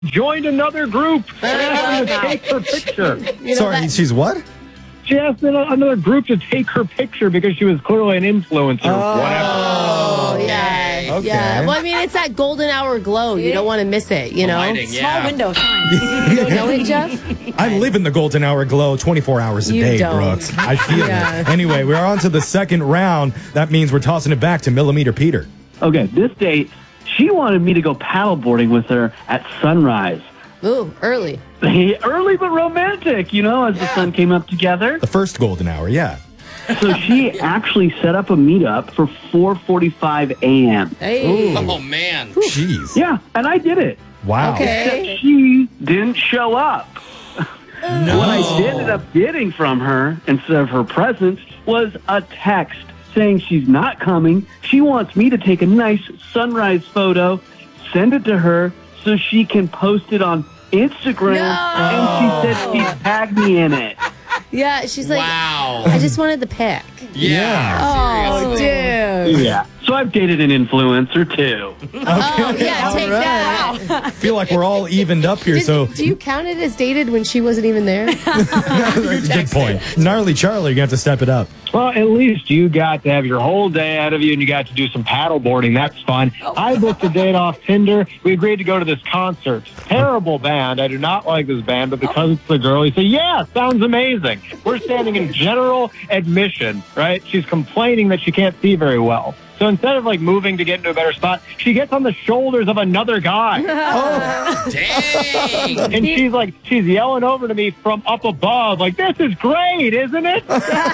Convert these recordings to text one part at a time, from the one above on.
joined another group and asked them to take her picture. Sorry, she's what? She asked another group to take her picture because she was clearly an influencer. Oh, yeah. Okay. Yeah. Well, I mean, it's that golden hour glow. You don't want to miss it, you know? Lighting, Small window of time. You don't know it, Jeff? I live in the golden hour glow 24 hours a You day, don't. Brooks. I feel Yeah. it. Anyway, we're on to the second round. That means we're tossing it back to Millimeter Peter. Okay, this date, she wanted me to go paddleboarding with her at sunrise. Ooh, early. Early but romantic, you know, as the sun came up together. The first golden hour, yeah. So she actually set up a meetup for 4:45 a.m. Hey. Oh, man. Jeez. Yeah, and I did it. Wow. Okay. Except she didn't show up. What I ended up getting from her, instead of her presence, was a text saying she's not coming. She wants me to take a nice sunrise photo, send it to her so she can post it on Instagram. And she said she'd tag me in it. Yeah, she's like, Wow. I just wanted the pic. Yeah. Oh, Seriously. dude. Yeah. So I've dated an influencer, too. Oh, yeah, take that. I feel like we're all evened up here, so Do you count it as dated when she wasn't even there? good point. Gnarly Charlie, you're going to have to step it up. Well, at least you got to have your whole day ahead of you and you got to do some paddleboarding. That's fun. I booked a date off Tinder. We agreed to go to this concert. Terrible band. I do not like this band, but because it's the girl, he said, yeah, sounds amazing. We're standing in general admission, right? She's complaining that she can't see very well. So instead of like moving to get into a better spot, she gets on the shoulders of another guy. Dang. And she's yelling over to me from up above, like, this is great, isn't it?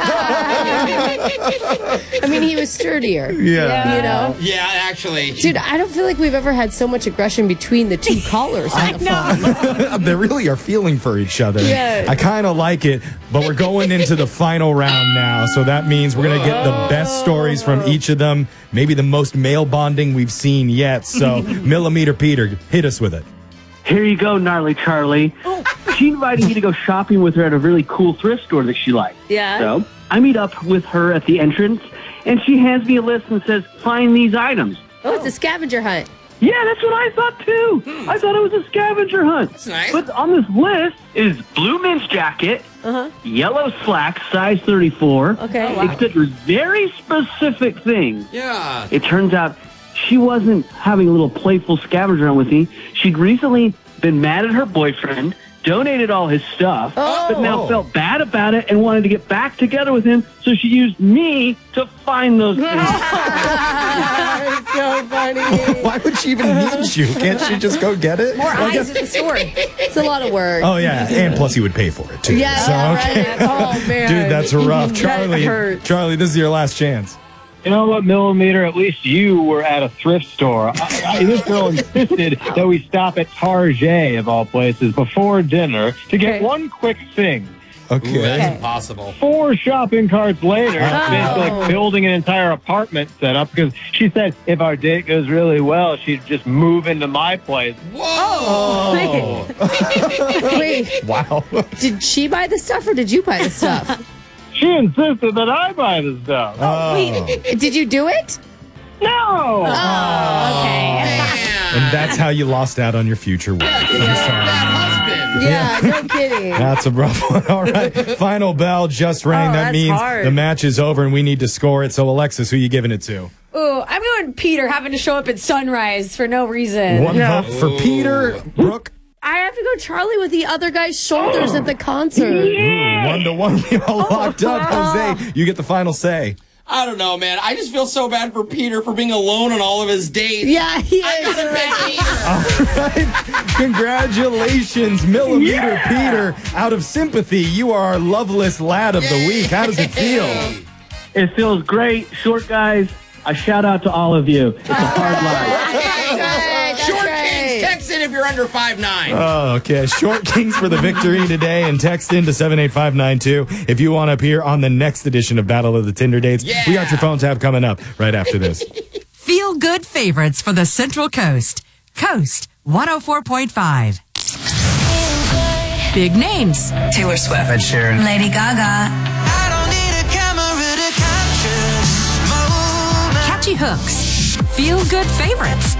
I mean, he was sturdier. Yeah. You know? Yeah, actually. Dude, I don't feel like we've ever had so much aggression between the two callers on the phone. They really are feeling for each other. Yeah. I kind of like it, but we're going into the final round now. So that means we're going to get the best stories from each of them. Maybe the most male bonding we've seen yet. So, Millimeter Peter, hit us with it. Here you go, Gnarly Charlie. She invited me to go shopping with her at a really cool thrift store that she liked. Yeah. So I meet up with her at the entrance, and she hands me a list and says, find these items. Oh, it's a scavenger hunt. Yeah, that's what I thought, too. I thought it was a scavenger hunt. That's nice. But on this list is blue men's jacket, yellow slacks, size 34. Okay. Wow. Except for very specific things. Yeah. It turns out she wasn't having a little playful scavenger hunt with me. She'd recently been mad at her boyfriend, donated all his stuff, but now felt bad about it and wanted to get back together with him, so she used me to find those things. It's so funny. Why would she even need you? Can't she just go get it? More eyes at the store. It's a lot of work. Oh, yeah. And plus, he would pay for it, too. Yeah, So, right. Oh, man. Dude, that's rough. Charlie, hurts. Charlie, this is your last chance. You know what, Millimeter? At least you were at a thrift store. This girl insisted that we stop at Target, of all places, before dinner to get one quick thing. Okay. Ooh, that's impossible. 4 shopping carts later, basically like building an entire apartment setup because she said if our date goes really well, she'd just move into my place. Whoa. Wait, Wow. did she buy the stuff or did you buy the stuff? She insisted that I buy the stuff. Did you do it? No! And that's how you lost out on your future wife. I'm sorry. Bad husband. Yeah, no kidding. That's a rough one. All right. Final bell just rang. That that's means hard. the match is over and we need to score it. So, Alexis, who are you giving it to? Ooh, I'm going Peter having to show up at sunrise for no reason. One vote for Peter. Brooke. I have to go Charlie with the other guy's shoulders at the concert. Ooh, 1-1. We all locked up. Jose, you get the final say. I don't know, man. I just feel so bad for Peter for being alone on all of his dates. Yeah, he I is. gotta pick Peter. All right. Congratulations, Millimeter Peter. Out of sympathy, you are our loveless lad of the week. How does it feel? It feels great. Short guys, a shout out to all of you. It's a hard life. Short Kings, text in if you're under 5'9". Oh, okay. Short Kings for the victory today, and text in to 78592 if you want to appear on the next edition of Battle of the Tinder Dates. Yeah. We got your phone tab coming up right after this. Feel good favorites for the Central Coast. Coast 104.5. Big names. Taylor Swift, Ed Sheeran, Lady Gaga. I don't need a camera to capture this moment. Catchy hooks. Feel good favorites.